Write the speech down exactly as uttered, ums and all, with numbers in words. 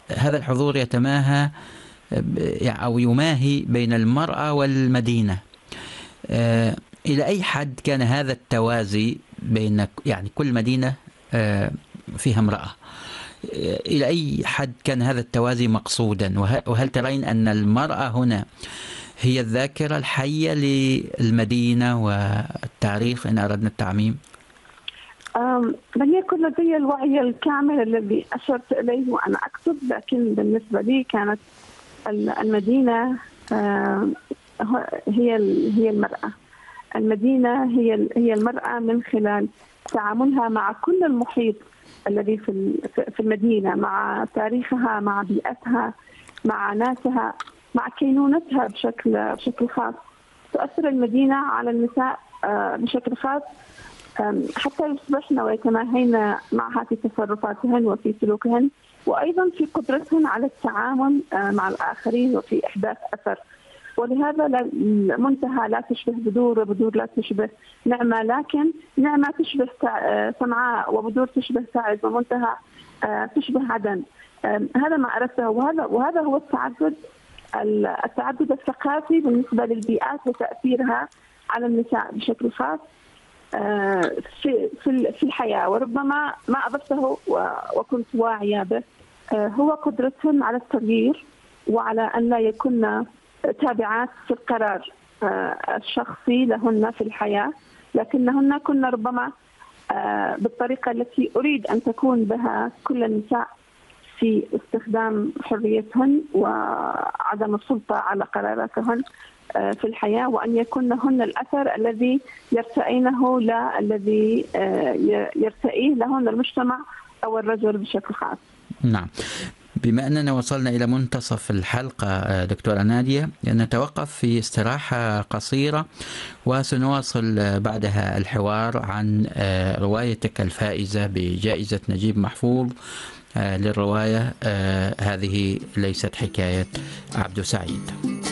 هذا الحضور يتماهى أو يماهي بين المرأة والمدينة. إلى أي حد كان هذا التوازي بين يعني كل مدينة فيها امرأة، إلى أي حد كان هذا التوازي مقصودا؟ وهل ترين أن المرأة هنا هي الذاكرة الحية للمدينة والتاريخ إن أردنا التعميم؟ لم يكن لدي الوعي الكامل الذي أشرت إليه وأنا أكتب، لكن بالنسبة لي كانت المدينة هي هي المرأة. المدينة هي هي المرأة من خلال تعاملها مع كل المحيط الذي في في المدينة، مع تاريخها، مع بيئتها، مع ناسها، مع كينونتها بشكل بشكل خاص. تؤثر المدينة على النساء بشكل خاص حتى يصبحن ويتماهين معها في تصرفاتهن وفي سلوكهن، وأيضا في قدرتهن على التعامل مع الآخرين وفي إحداث أثر. ولهذا منتهى لا تشبه بدور، وبدور لا تشبه نعمة، لكن نعمة تشبه صنعاء، وبدور تشبه سعد، ومنتهى تشبه عدن. هذا ما عرفته، وهذا وهذا هو التعدد التعدد الثقافي بالنسبة للبيئات وتأثيرها على النساء بشكل خاص في في في الحياة. وربما ما أضفته وكنت واعية به هو قدرتهن على التغيير، وعلى أن لا يكن تابعات في القرار الشخصي لهن في الحياة، لكنهن كن ربما بالطريقة التي أريد أن تكون بها كل النساء في استخدام حريتهن وعدم السلطة على قراراتهن في الحياة، وأن يكونهن الأثر الذي يرتئينه لا الذي يرتئيه لهن المجتمع أو الرجل بشكل خاص. نعم. بما أننا وصلنا إلى منتصف الحلقة دكتورة نادية، نتوقف في استراحة قصيرة وسنواصل بعدها الحوار عن روايتك الفائزة بجائزة نجيب محفوظ للرواية هذه ليست حكاية عبد سعيد.